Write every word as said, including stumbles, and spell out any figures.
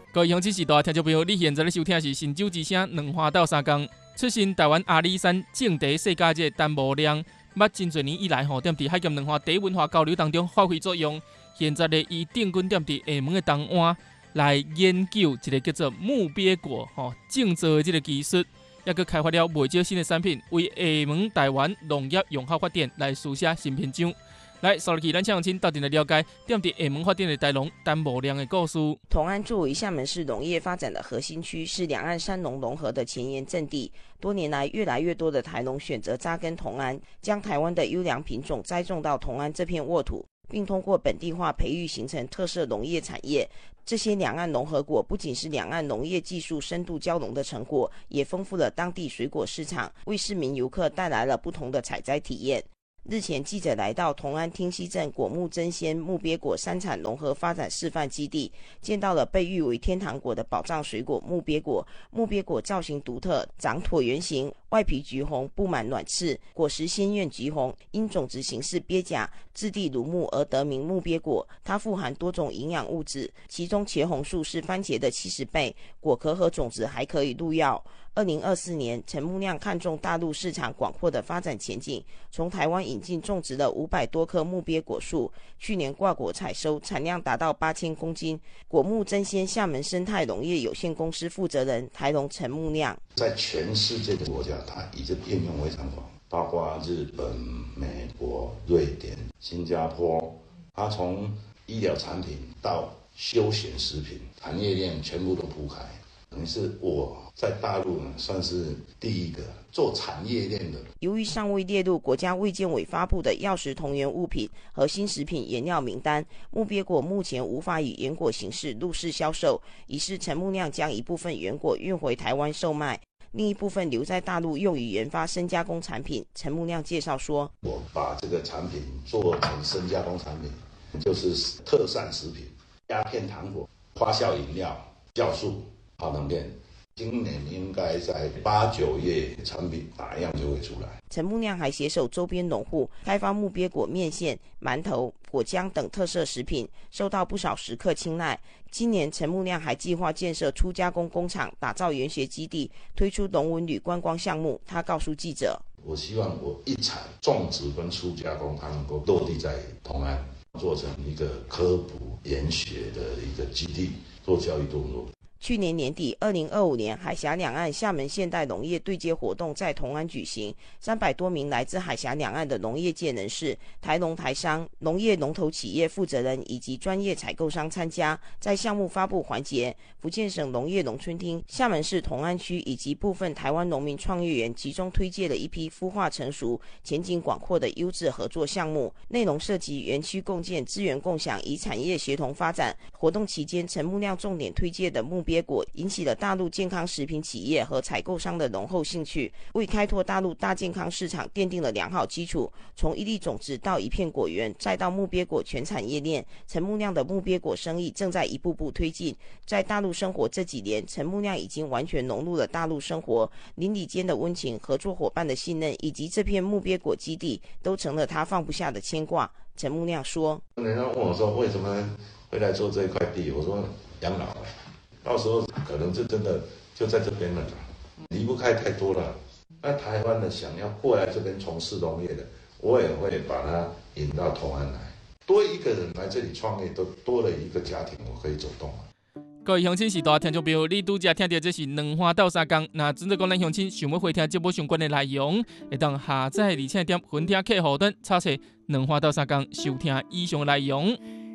各位乡亲时代听众朋友，你现在咧收听的是新酒之声两花斗三江。出身台湾阿里山正地世界界陈无量，捌真侪年以来吼，踮伫海咸两花茶文化交流当中发挥作用。现在咧以定根踮伫厦门的东湾来研究一个叫做木鳖果吼种植的这个技术，也佮开发了袂少新的产品，为厦门台湾农业用效发展来书写新篇章。来，首先咱请请到底来了解踮伫厦门发展的台农陈无量的故事。 同安作为厦门市农业发展的核心区，是两岸山农融合的前沿阵地。多年来，越来越多的台农选择扎根同安，将台湾的优良品种栽种到同安这片沃土，并通过本地化培育形成特色农业产业。这些两岸融合果不仅是两岸农业技术深度交融的成果，也丰富了当地水果市场，为市民游客带来了不同的采摘体验。日前，记者来到同安汀溪镇果木真鲜木鳖果山产融合发展示范基地，见到了被誉为天堂果的宝藏水果木鳖果。木鳖果造型独特，长椭圆形，外皮橘红，布满卵刺，果实鲜艳橘红，因种植形式鳖甲，质地如木而得名木鳖果。它富含多种营养物质，其中茄红素是番茄的七十倍，果壳和种子还可以入药。二零二四年，陈木亮看中大陆市场广阔的发展前景，从台湾引进种植了五百多棵木鳖果树，去年挂果采收，产量达到八千公斤。果木真鲜厦门生态农业有限公司负责人台农陈木亮， 在全世界的国家，它已经应用非常广，包括日本、美国、瑞典、新加坡，它从医疗产品到休闲食品，产业链全部都铺开。等于是我在大陆呢，算是第一个做产业链的。 由于尚未列入国家卫健委发布的药食同源物品和新食品原料名单，木鳖果目前无法以原果形式入市销售，于是陈木亮将一部分原果运回台湾售卖，另一部分留在大陆用于研发深加工产品。陈木亮介绍说， 我把这个产品做成深加工产品，就是特sản食品、鸦片糖果、发酵饮料、酵素、泡腾片，今年应该在八九月产品打样就会出来。 陈木亮还携手周边农户开发木鳖果面线、馒头、果浆等特色食品，受到不少食客青睐。今年陈木亮还计划建设初加工工厂，打造研学基地，推出农文旅观光项目。他告诉记者， 我希望我一采种植跟初加工它能够落地在同安，做成一个科普研学的一个基地，做教育动作。 去年年底，二零二五年海峡两岸厦门现代农业对接活动在同安举行，三百多名来自海峡两岸的农业界人士、台农台商、农业龙头企业负责人以及专业采购商参加。在项目发布环节，福建省农业农村厅、厦门市同安区以及部分台湾农民创业园集中推介了一批孵化成熟、前景广阔的优质合作项目，内容涉及园区共建、资源共享与产业协同发展。活动期间，陈木亮重点推介的木鳖果引起了大陆健康食品企业和采购商的浓厚兴趣，为开拓大陆大健康市场奠定了良好基础。从一粒种子到一片果园，再到木鳖果全产业链，陈木亮的木鳖果生意正在一步步推进。在大陆生活这几年，陈木亮已经完全融入了大陆生活，邻里间的温情、合作伙伴的信任，以及这片木鳖果基地，都成了他放不下的牵挂。陈木亮说：“ 人家问我说为什么会来做这一块地，我说养老了。”到时候可能就真的就在这边了，离不开太多了。那台湾的想要过来这边从事农业的，我也会把它引到同安来。多一个人来这里创业，都多了一个家庭，我可以走动。 各位乡亲时代听众朋友，你拄则听到这是两花斗三江。那准备讲咱乡亲想要回听节目相关的内容，会当下载而且点分听客户端查询两花斗三江收听以上的内容。